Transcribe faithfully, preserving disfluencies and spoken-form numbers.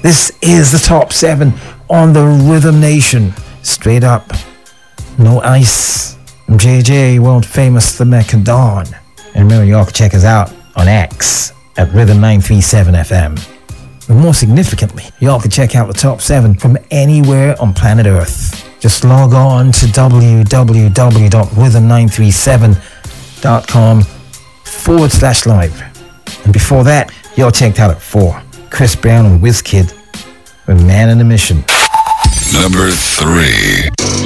This is the top seven on the Rhythm Nation. Straight up. No ice. J J, world famous The Mecca Dawn. And remember, you all can check us out on X at Rhythm nine three seven F M. But more significantly, you all can check out the top seven from anywhere on planet Earth. Just log on to w w w dot rhythm nine three seven dot com forward slash live. And before that, you all checked out at four. Chris Brown and WizKid with Man in a Mission. Number three.